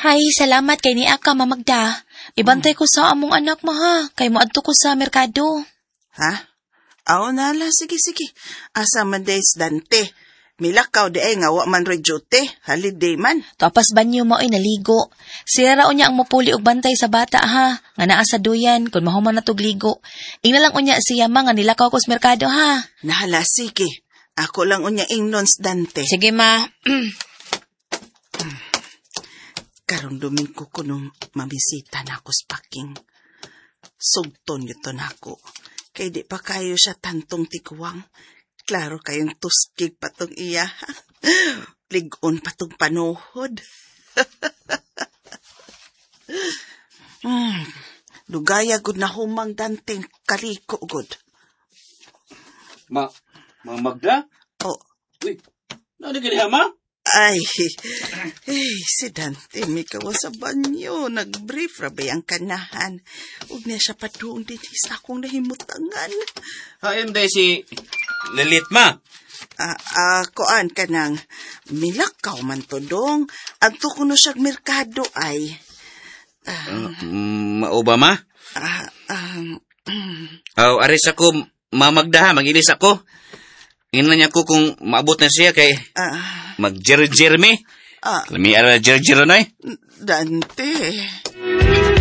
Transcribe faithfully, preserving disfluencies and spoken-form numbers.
Hay, salamat kay ni Aka, Mamagda. Ibantay ko sa among anak mo ha, kay moadto ko sa merkado. Ha? Aw nala, sige sige. Asa man days Dante. Milakaw di ay nga wa man roy duty, holiday man. Tapas banyo mo ay naligo. Sira raw niya ang mupuli og bantay sa bata ha, nga naa sa duyan kun mahuman na tog ligo. Ingna lang unya siya ma nga nilakaw ko sa merkado ha. Nahala, sige. Ako lang unya ingnons Dante. Sige ma. Karong Domingo ko nung mamisita na ako sa paking. Sugton yun na ako. Kaya di pa kayo siya tantong tikuwang. Klaro kayong tuskig patong iya. Ligon patong panuhod. hmm. Lugaya gud na humang Danteng kaliko gud. Ma, Ma Magda? Oh. Uy, nani gani ha, ma? Ay, ay, si Dante, may kawa sa banyo. Nag-brief ra ba ang kanahan? Huwag niya siya patuong din sa akong nahimutangan. Hayam day si Lilit, ma. Ah, ah, kuan ka nang milakaw man to dong. Agto ko no siyag merkado ay. Uh, mao ba, ma? Ah, um, Aw, oh, aris ako, Ma Magda ha, mag-ilis ako. Ina niya ko kung maabot na siya kay ah, mag-jer-jer mi. ah, Lami ara jer-jer na eh. Dante.